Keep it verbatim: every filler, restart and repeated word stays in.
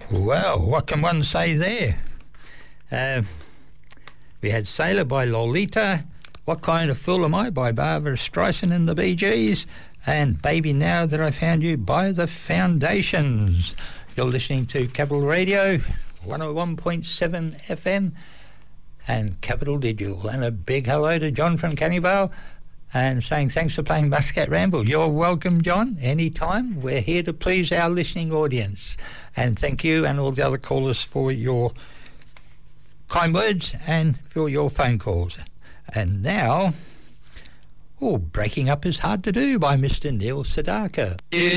Well, what can one say there? Uh, we had Sailor by Lolita, What Kind of Fool Am I by Barbara Streisand and the Bee Gees, and Baby Now That I Found You by the Foundations. You're listening to Capital Radio, one oh one point seven F M, and Capital Digital. And a big hello to John from Cannyvale, and saying thanks for playing Muscat Ramble. You're welcome, John, anytime. We're here to please our listening audience. And thank you and all the other callers for your kind words and for your phone calls. And now, oh, Breaking Up Is Hard to Do by Mister Neil Sedaka.